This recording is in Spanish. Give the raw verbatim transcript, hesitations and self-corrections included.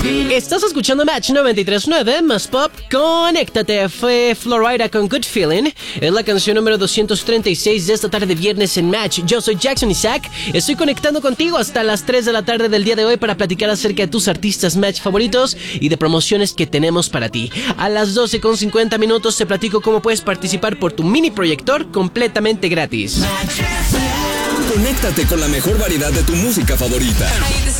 Estás escuchando Match noventa y tres punto nueve, más pop, conéctate. Fue Florida con Good Feeling. Es la canción número doscientos treinta y seis de esta tarde de viernes en Match. Yo soy Jackson Isaac. Estoy conectando contigo hasta las tres de la tarde del día de hoy para platicar acerca de tus artistas Match favoritos y de promociones que tenemos para ti. A las doce con cincuenta minutos te platico cómo puedes participar por tu mini proyector completamente gratis. Conéctate con la mejor variedad de tu música favorita.